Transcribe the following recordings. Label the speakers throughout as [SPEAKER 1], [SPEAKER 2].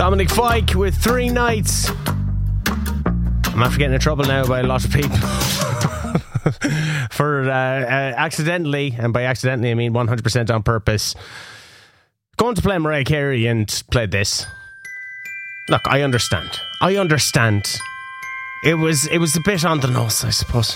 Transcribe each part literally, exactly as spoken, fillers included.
[SPEAKER 1] Dominic Fike with Three Nights. I'm after getting in trouble now by a lot of people for uh, uh, accidentally, and by accidentally I mean one hundred percent on purpose, going to play Mariah Carey and played this. Look, I understand. I understand. It was it was a bit on the nose, I suppose.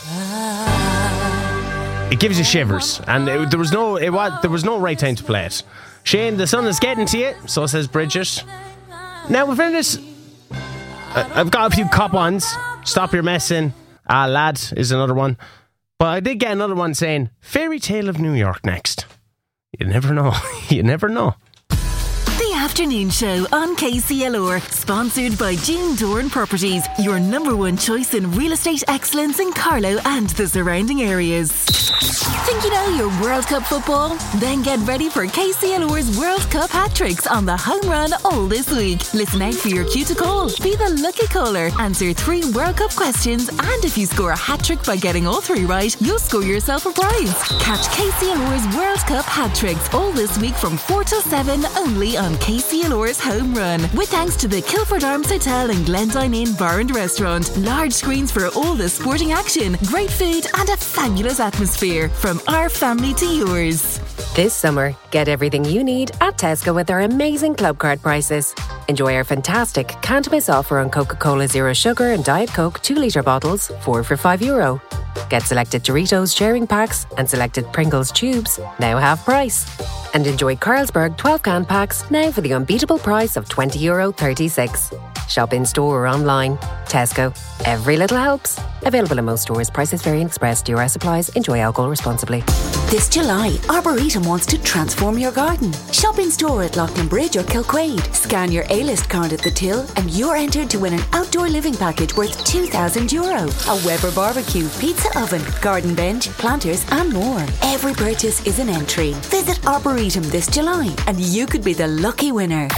[SPEAKER 1] It gives you shivers, and it, there was no it was there was no right time to play it. Shane, the sun is getting to you, so says Bridget. Now, in fairness, I've got a few cop ones. Stop your messing. Ah, lad is another one. But I did get another one saying Fairy Tale of New York next. You never know. You never know.
[SPEAKER 2] The Afternoon Show on K C L R, sponsored by June Dorn Properties, your number one choice in real estate excellence in Carlow and the surrounding areas. Think you know your World Cup football? Then get ready for K C L R's World Cup hat-tricks on the home run all this week. Listen out for your cue to call. Be the lucky caller. Answer three World Cup questions, and if you score a hat-trick by getting all three right, you'll score yourself a prize. Catch K C L R's World Cup hat-tricks all this week from four till seven only on K C L R's Home Run. With thanks to the Kilford Arms Hotel and Glendine Inn Bar and Restaurant. Large screens for all the sporting action, great food and a fabulous atmosphere. From our family to yours.
[SPEAKER 3] This summer, get everything you need at Tesco with our amazing club card prices. Enjoy our fantastic can't miss offer on Coca-Cola Zero Sugar and Diet Coke two litre bottles, four for five euro. Get selected Doritos sharing packs and selected Pringles tubes, now half price. And enjoy Carlsberg twelve can packs, now for the unbeatable price of twenty euro thirty-six. Shop in store or online. Tesco. Every little helps. Available in most stores. Prices vary and express. D R S applies. Enjoy alcohol responsibly.
[SPEAKER 4] This July, Arboretum wants to transform your garden. Shop in store at Loughlin Bridge or Kilquade. Scan your A-list card at the till and you're entered to win an outdoor living package worth two thousand euro. A Weber barbecue, pizza oven, garden bench, planters and more. Every purchase is an entry. Visit Arboretum this July and you could be the lucky winner.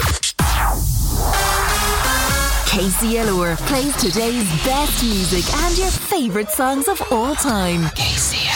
[SPEAKER 2] K C L R plays today's best music and your favourite songs of all time.
[SPEAKER 3] K C L R.